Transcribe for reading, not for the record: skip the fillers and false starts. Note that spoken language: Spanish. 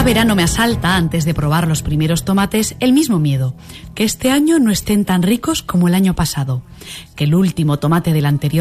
Cada verano me asalta, antes de probar los primeros tomates, el mismo miedo: que este año no estén tan ricos como el año pasado, que el último tomate del anterior